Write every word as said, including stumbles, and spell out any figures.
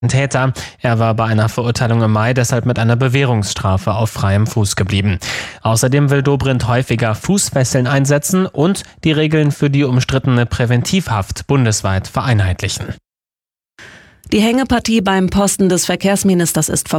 Täter. Er war bei einer Verurteilung im Mai deshalb mit einer Bewährungsstrafe auf freiem Fuß geblieben. Außerdem will Dobrindt häufiger Fußfesseln einsetzen und die Regeln für die umstrittene Präventivhaft bundesweit vereinheitlichen. Die Hängepartie beim Posten des Verkehrsministers ist vorbei.